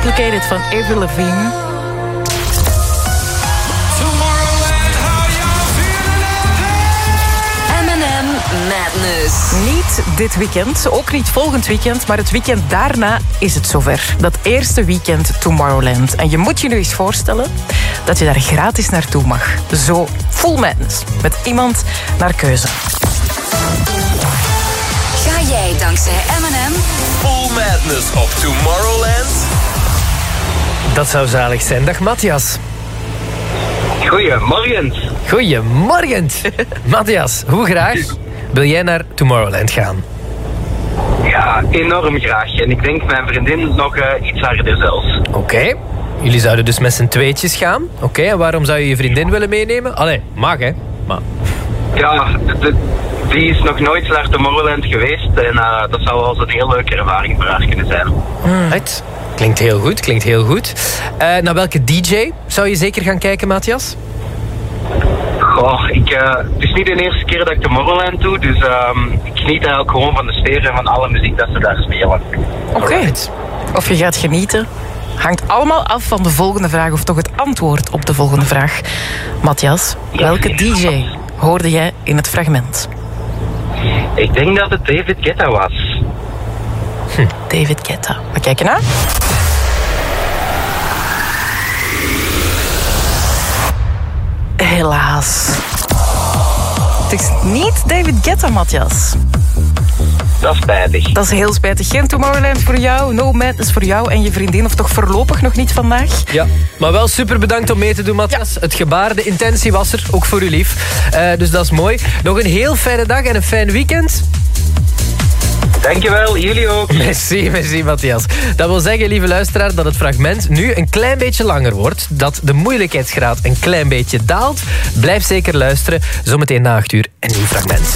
Complicated van Avril Lavigne. M&M Madness. Niet dit weekend, ook niet volgend weekend, maar het weekend daarna is het zover. Dat eerste weekend Tomorrowland. En je moet je nu eens voorstellen dat je daar gratis naartoe mag. Zo, full madness. Met iemand naar keuze. Ga jij dankzij M&M Full Madness op Tomorrowland? Dat zou zalig zijn. Dag Matthias. Goedemorgen. Goedemorgen. Matthias, hoe graag wil jij naar Tomorrowland gaan? Ja, enorm graag. En ik denk mijn vriendin nog iets harder zelfs. Oké. Jullie zouden dus met z'n tweetjes gaan. Oké, en waarom zou je je vriendin willen meenemen? Allee, mag hè. Maar... Ja, die is nog nooit naar Tomorrowland geweest. En dat zou wel eens een heel leuke ervaring voor haar kunnen zijn. Right. Klinkt heel goed. Naar welke DJ zou je zeker gaan kijken, Matthias? Goh, het is niet de eerste keer dat ik Tomorrowland doe. Dus ik geniet eigenlijk gewoon van de sfeer en van alle muziek dat ze daar spelen. Oké. Of je gaat genieten. Hangt allemaal af van de volgende vraag, of toch het antwoord op de volgende vraag. Matthias, welke DJ hoorde jij in het fragment? Ik denk dat het David Guetta was. David Guetta. We kijken naar. Helaas. Het is niet David Guetta, Matthias. Dat is spijtig. Dat is heel spijtig. Geen Tomorrowland voor jou, no madness voor jou en je vriendin. Of toch voorlopig nog niet vandaag? Ja, maar wel super bedankt om mee te doen, Matthias. Ja. Het gebaar, de intentie was er, ook voor u lief. Dus dat is mooi. Nog een heel fijne dag en een fijn weekend. Dankjewel, jullie ook. Merci, Matthias. Dat wil zeggen, lieve luisteraar, dat het fragment nu een klein beetje langer wordt. Dat de moeilijkheidsgraad een klein beetje daalt. Blijf zeker luisteren. Zometeen na 8 uur een nieuw fragment.